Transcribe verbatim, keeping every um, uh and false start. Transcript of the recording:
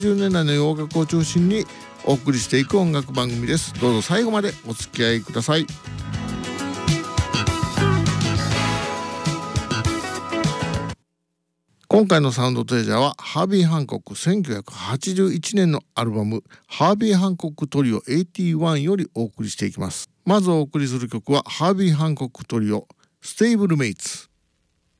じゅうねんだいの洋楽を中心にお送りしていく音楽番組です。どうぞ最後までお付き合いください。今回のサウンドトレジャーはハービー・ハンコックせんきゅうひゃくはちじゅういちねんのアルバムハービー・ハンコックトリオはちじゅういちよりお送りしていきます。まずお送りする曲はハービー・ハンコックトリオステイブルメイツ。